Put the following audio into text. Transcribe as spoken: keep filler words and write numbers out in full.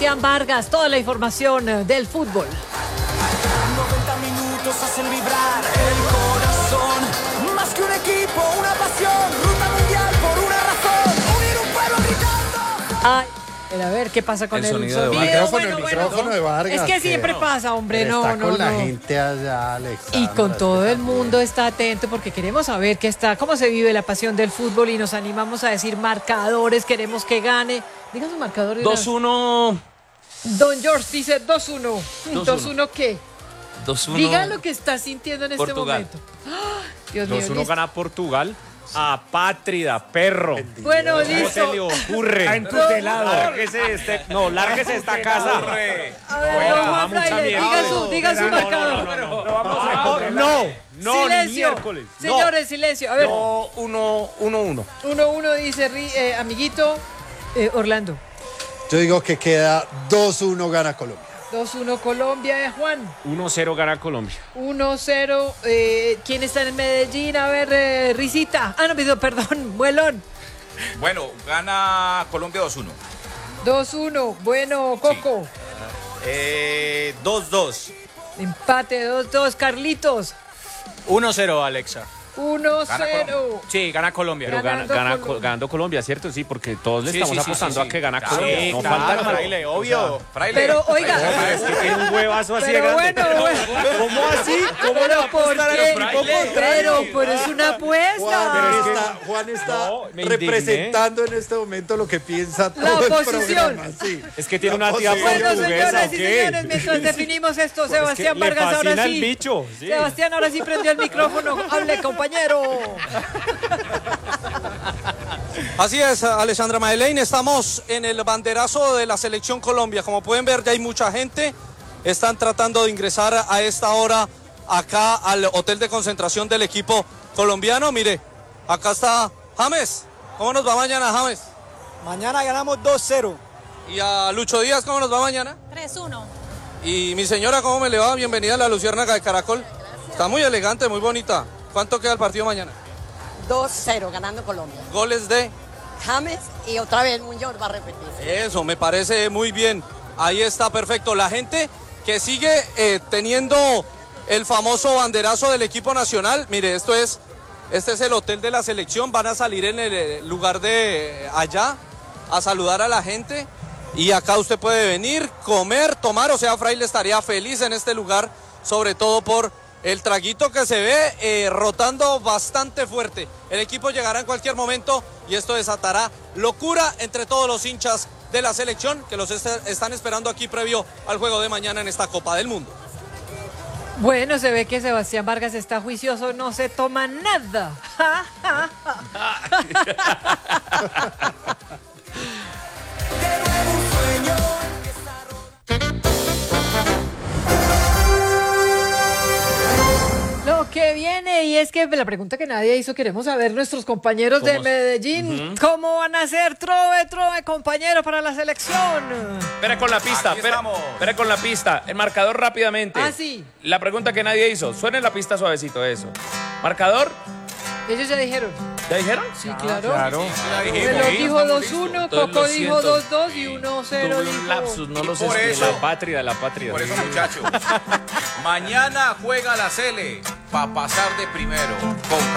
Sebastián Vargas, toda la información eh, del fútbol. noventa minutos hacen vibrar el corazón. Más que un equipo, una pasión. Ruta mundial por una razón. Unir un pueblo gritando. Ay, a ver qué pasa con El el, sonido de sonido. Vargas. Bueno, el bueno, micrófono de Vargas. Es que siempre no. pasa, hombre, no, Está no, con la no. gente allá, Alexandra. Y con todo es que el mundo está atento porque queremos saber qué está, cómo se vive la pasión del fútbol y nos animamos a decir marcadores, queremos que gane. Diga su marcador. dos uno. Don George dice dos uno. ¿dos uno qué? dos uno. Diga lo que está sintiendo en este Portugal. momento. ¡Ah! Dios mío. dos uno listo. gana Portugal. Apátrida, perro. Bueno, ¿Cómo se listo. le ocurre? Está entutelado. Lárguese este, no, lárguese esta casa. A ver, Bueno, don da Juan mucha Fraile, mierda. diga su, diga su No, no, marcador. no, no, no, no vamos a encontrar. No, no, ni Silencio. miércoles. No. Señores, silencio. A ver. No, uno, uno, uno. Uno, uno dice, ri- eh, amiguito, eh, Orlando. Yo digo que queda dos uno gana Colombia. dos uno Colombia, eh, Juan. uno cero gana Colombia. uno cero. Eh, ¿Quién está en Medellín? A ver, eh, Risita. Ah, no, pido, perdón, Muelón. Bueno, gana Colombia dos uno. dos uno. Bueno, Coco. Eh, dos dos. Empate, dos dos. Carlitos. uno cero, Alexa. uno cero. Sí, gana Colombia. Pero gana, Ganando gana, Colombia. Co- ganando Colombia, ¿cierto? Sí, porque todos le Sí, estamos sí, sí, apostando sí, sí. a que gana Claro, Colombia. Sí, no claro, falta más. Fraile, obvio. Fraile. Pero, oiga. Es que tiene un huevazo así de Pero grande. bueno, bueno. ¿Cómo así? ¿Cómo le va a Pero ¿por apostar al qué? equipo contrario? Pero, pero es una Juan apuesta. está, Juan está No, me indigné. representando en este momento lo que piensa todo La el oposición. programa. Sí. Es que tiene La una tía oposición. Bueno, portuguesa, señoras ¿o y qué? señores, mientras definimos esto, Sebastián Es que le Vargas ahora fascina sí. el bicho, sí. Sebastián ahora sí prendió el micrófono. Hable, compañero. Así es, Alexandra Madeleine, estamos en el banderazo de la Selección Colombia. Como pueden ver, ya hay mucha gente. Están tratando de ingresar a esta hora acá al hotel de concentración del equipo colombiano. Mire, acá está James. ¿Cómo nos va mañana, James? Mañana ganamos dos cero. Y a Lucho Díaz, ¿cómo nos va mañana? tres uno. Y mi señora, ¿cómo me le va? Bienvenida a la Luciérnaga de Caracol. Está muy elegante, muy bonita. ¿Cuánto queda el partido mañana? dos cero ganando Colombia. Goles de... James y otra vez Muñoz va a repetir. Eso, me parece muy bien. Ahí está, perfecto. La gente que sigue eh, teniendo el famoso banderazo del equipo nacional. Mire, esto es, este es el hotel de la selección. Van a salir en el lugar de eh, allá a saludar a la gente. Y acá usted puede venir, comer, tomar. O sea, Fraile estaría feliz en este lugar, sobre todo por el traguito que se ve eh, rotando bastante fuerte. El equipo llegará en cualquier momento y esto desatará locura entre todos los hinchas de la selección que los est están esperando aquí previo al juego de mañana en esta Copa del Mundo. Bueno, se ve que Sebastián Vargas está juicioso, no se toma nada. Lo que viene, y es que la pregunta que nadie hizo, queremos saber nuestros compañeros de ¿Cómo? Medellín, ¿cómo van a ser trove, trove, compañeros para la selección? Espera con la pista, Aquí espera, estamos. espera con la pista. El marcador rápidamente. Ah, sí. La pregunta que nadie hizo. Suene la pista suavecito, eso. Marcador, Ellos ya dijeron. ¿ya dijeron? Sí, claro. Claro. Reloj dijo dos uno, Entonces, Coco lo dijo siento. dos dos y uno cero Tuve un dijo... lapsus, no lo sé. por es que eso- La patria, la patria. Por eso, muchachos, mañana juega la Sele para pasar de primero. Con